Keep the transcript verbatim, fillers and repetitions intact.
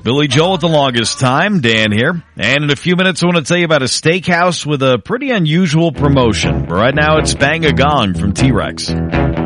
Billy Joel at the longest time. Dan here. And in a few minutes, I want to tell you about a steakhouse with a pretty unusual promotion. Right now, it's Bang a Gong from T-Rex.